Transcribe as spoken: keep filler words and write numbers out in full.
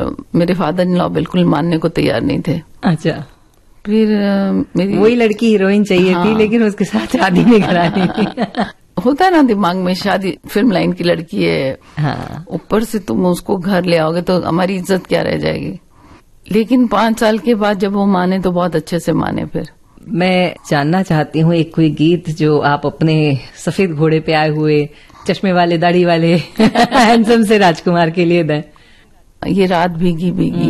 मेरे father in law बिल्कुल मानने को तैयार नहीं थे। अच्छा। फिर मेरी वही लड़की हीरोइन चाहिए हाँ। थी, लेकिन उसके साथ शादी नहीं करानी थी। होता है ना दिमाग में, शादी फिल्म लाइन की लड़की है, हाँ। ऊपर से तुम उसको घर ले आओगे तो हमारी इज्जत क्या रह जाएगी। लेकिन पांच साल के बाद जब वो माने तो बहुत अच्छे से माने। फिर मैं जानना चाहती हूँ एक कोई गीत जो आप अपने सफेद घोड़े पे आए हुए चश्मे वाले दाढ़ी वाले हैंडसम से राजकुमार के लिए दें। ये रात भीगी भीगी